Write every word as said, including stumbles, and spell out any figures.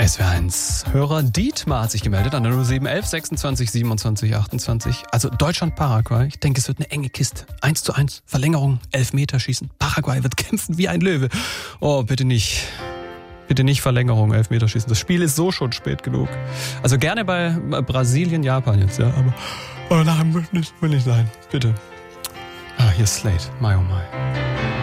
S W R eins Hörer Dietmar hat sich gemeldet an der null sieben elf sechsundzwanzig siebenundzwanzig achtundzwanzig. Also Deutschland-Paraguay. Ich denke, es wird eine enge Kiste. eins zu eins. Verlängerung, Elfmeterschießen. Paraguay wird kämpfen wie ein Löwe. Oh, bitte nicht. Bitte nicht Verlängerung, Elfmeterschießen. Das Spiel ist so schon spät genug. Also gerne bei Brasilien, Japan jetzt, ja. Aber, aber nachher will nicht, will nicht sein. Bitte. Ah, hier ist Slate. My oh my.